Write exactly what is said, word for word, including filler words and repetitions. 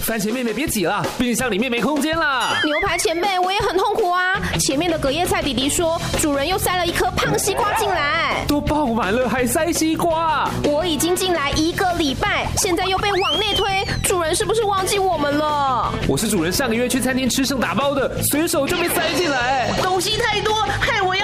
番茄妹妹别挤了，冰箱里面没空间啦。 牛排前辈，我也很痛苦啊。前面的隔夜菜弟弟说，主人又塞了一颗胖西瓜进来， 都爆满了还塞西瓜。 我已经进来一个礼拜，现在又被往内推，主人是不是忘记我们了？ 我是主人上个月去餐厅吃剩打包的，随手就被塞进来。 东西太多，害我